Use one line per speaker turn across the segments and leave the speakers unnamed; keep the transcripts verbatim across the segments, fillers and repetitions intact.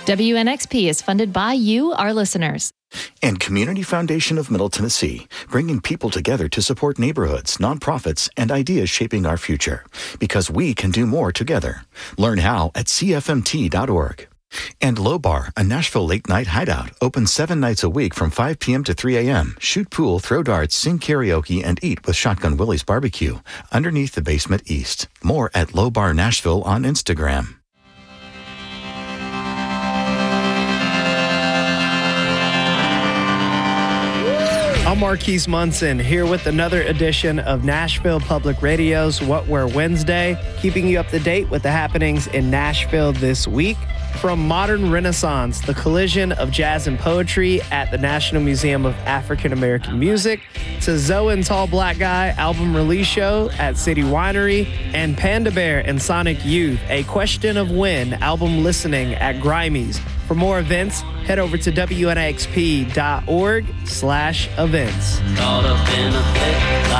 W N X P is funded by you, our listeners.
And Community Foundation of Middle Tennessee, bringing people together to support neighborhoods, nonprofits, and ideas shaping our future. Because we can do more together. Learn how at C F M T dot org. And Low Bar, a Nashville late-night hideout, open seven nights a week from five p.m. to three a.m. Shoot pool, throw darts, sing karaoke, and eat with Shotgun Willie's Barbecue underneath the basement east. More at Low Bar Nashville on Instagram.
I'm Marquise Munson, here with another edition of Nashville Public Radio's What We're Wednesday, keeping you up to date with the happenings in Nashville this week. From Modern Renaissance, the collision of jazz and poetry at the National Museum of African American Music, to Zoe and Tall Black Guy album release show at City Winery, and Panda Bear and Sonic Youth, a Question of When album listening at Grimey's. For more events, head over to W N X P dot org slash events. Caught up in a flip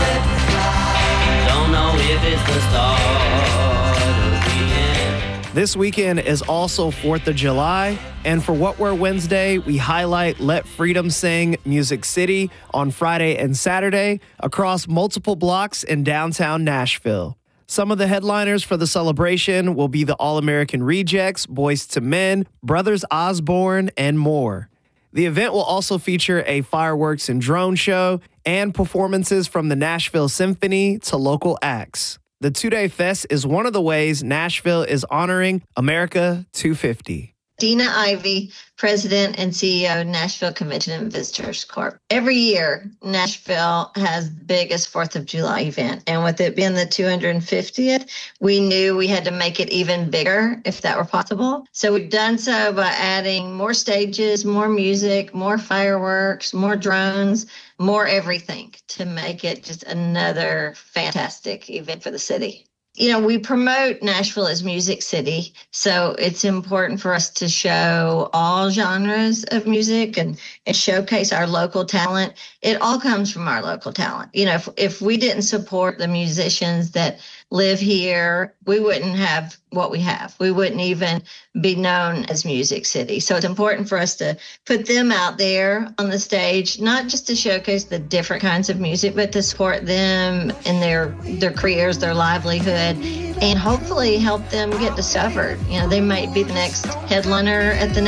fly. Don't know if it's the start of the end. This weekend is also fourth of July, and for What We're Wednesday, we highlight Let Freedom Sing Music City on Friday and Saturday across multiple blocks in downtown Nashville. Some of the headliners for the celebration will be the All-American Rejects, Boyz two Men, Brothers Osborne, and more. The event will also feature a fireworks and drone show and performances from the Nashville Symphony to local acts. The two-day fest is one of the ways Nashville is honoring America two fifty.
Dina Ivey, President and C E O of Nashville Convention and Visitors Corp. Every year, Nashville has the biggest fourth of July event. And with it being the two hundred fiftieth, we knew we had to make it even bigger if that were possible. So we've done so by adding more stages, more music, more fireworks, more drones, more everything to make it just another fantastic event for the city. You know, we promote Nashville as Music City, so it's important for us to show all genres of music and, and showcase our local talent. It all comes from our local talent. You know, if, if we didn't support the musicians that live here, we wouldn't have what we have. We wouldn't even be known as Music City. So it's important for us to put them out there on the stage, not just to showcase the different kinds of music, but to support them in their, their careers, their livelihood, and hopefully help them get discovered. You know, they might be the next headliner at the